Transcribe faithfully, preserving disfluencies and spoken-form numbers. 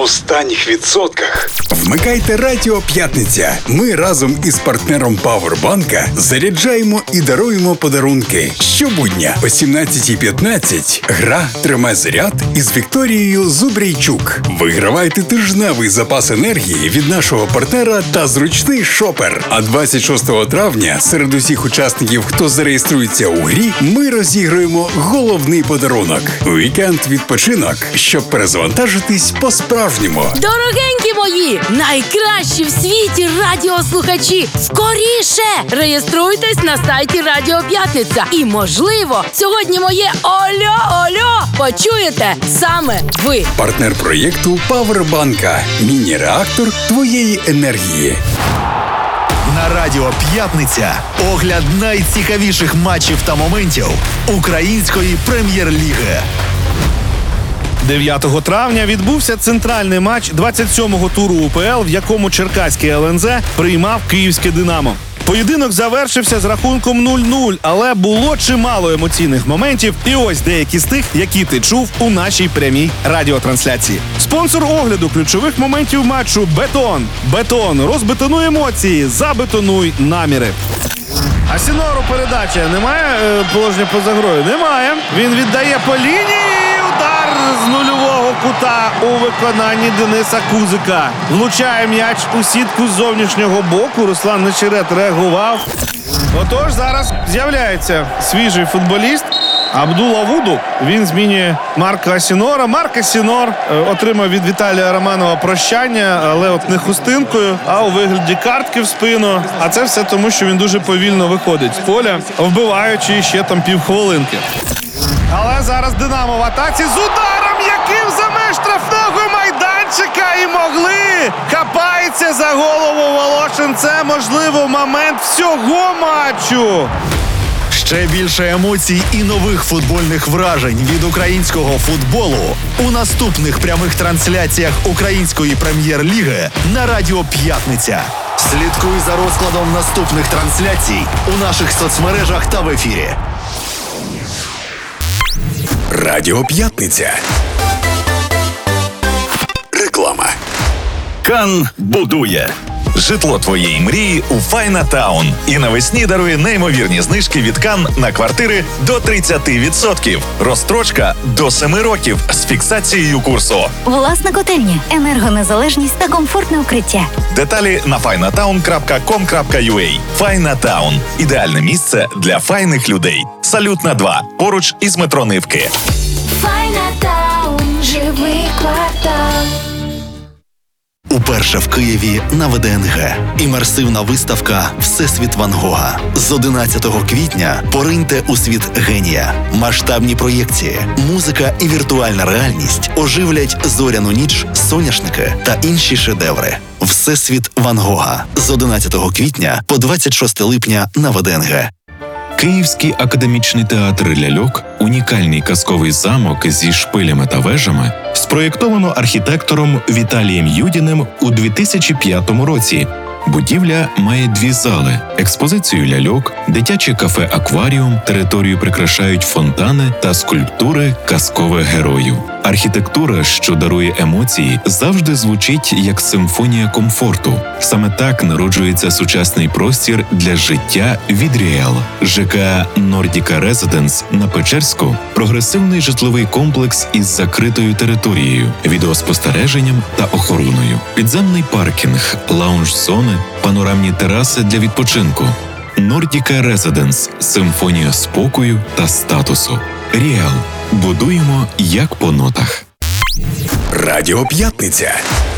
останніх відсотках. Вмикайте Радіо П'ятниця. Ми разом із партнером Павербанка заряджаємо і даруємо подарунки. Щобудня о сімнадцятій п'ятнадцять гра «Тримай заряд» із Вікторією Зубрійчук. Вигравайте тижневий запас енергії від нашого партнера та зручний шопер. А двадцять шостого травня серед усіх учасників, хто зареєструється у грі, ми розіграємо головний подарунок – вікенд-відпочинок, щоб перезавантажитись по-справжньому. Дорогенькі мої, найкращі в світі радіослухачі! Скоріше! Реєструйтесь на сайті Радіо П'ятниця. І, можливо, сьогодні моє «Ольо-Ольо» почуєте саме ви. Партнер проєкту Павербанка. Міні-реактор твоєї енергії. На Радіо П'ятниця огляд найцікавіших матчів та моментів української прем'єр-ліги. дев'ятого травня відбувся центральний матч двадцять сьомого туру УПЛ, в якому черкаський ел ен зет приймав київське «Динамо». Поєдинок завершився з рахунком нуль-нуль, але було чимало емоційних моментів, і ось деякі з тих, які ти чув у нашій прямій радіотрансляції. Спонсор огляду ключових моментів матчу – «Бетон». «Бетон». Розбетонуй емоції, забетонуй наміри. Асінору передача. Немає е, положення поза грою? Немає. Він віддає по лінії. Удар з нульового кута у виконанні Дениса Кузика. Влучає м'яч у сітку з зовнішнього боку. Руслан Нечерет реагував. Отож, зараз з'являється свіжий футболіст Абдул-Авуду. Він змінює Марка Асінора. Марк Асінор е, отримав від Віталія Романова прощання, але от не хустинкою, а у вигляді картки в спину. А це все тому, що він дуже повільно виходить з поля, вбиваючи ще там півхвилинки. Але зараз «Динамо» в атаці з ударом, яким за меж штрафного майданчика і могли. Хапається за голову Волошин. Це, можливо, момент всього матчу. Ще більше емоцій і нових футбольних вражень від українського футболу у наступних прямих трансляціях української прем'єр-ліги на Радіо П'ятниця. Слідкуй за розкладом наступних трансляцій у наших соцмережах та в ефірі. Радіо П'ятниця. Реклама. Кан будує. Житло твоєї мрії у Файна Таун. І навесні дарує неймовірні знижки від Кан на квартири до тридцять відсотків. Розстрочка до семи років з фіксацією курсу. Власна котельня, енергонезалежність та комфортне укриття. Деталі на файнатаун крапка ком крапка ю а. Файна Таун. Ідеальне місце для файних людей. Салютна два. Поруч із метро Нивки. Файна Таун, живий квартал. Уперше в Києві на ве де ен ге. Імерсивна виставка «Всесвіт Ван Гога». З одинадцятого квітня пориньте у світ генія. Масштабні проєкції, музика і віртуальна реальність оживлять зоряну ніч, соняшники та інші шедеври. «Всесвіт Ван Гога» з одинадцятого квітня по двадцять шосте липня на ве де ен ге. Київський академічний театр «Ляльок» – унікальний казковий замок зі шпилями та вежами, спроєктовано архітектором Віталієм Юдіним у дві тисячі п'ятому році. Будівля має дві зали – експозицію ляльок, дитяче кафе-акваріум, територію прикрашають фонтани та скульптури казкових героїв. Архітектура, що дарує емоції, завжди звучить як симфонія комфорту. Саме так народжується сучасний простір для життя від Ріел. ЖК «Нордіка Резиденс» на Печерську – прогресивний житловий комплекс із закритою територією, відеоспостереженням та охороною. Підземний паркінг, лаунж-зони, панорамні тераси для відпочинку. «Нордіка Резиденс» – симфонія спокою та статусу. Ріел. Будуємо як по нотах. Радіо П'ятниця.